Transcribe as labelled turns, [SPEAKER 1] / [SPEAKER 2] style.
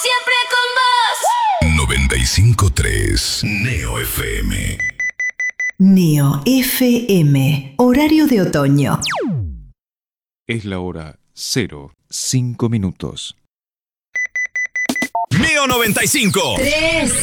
[SPEAKER 1] Siempre con vos. 95.3 Neo FM.
[SPEAKER 2] Neo FM, horario de otoño.
[SPEAKER 3] Es la hora 05 minutos.
[SPEAKER 1] Neo 95.
[SPEAKER 2] 3.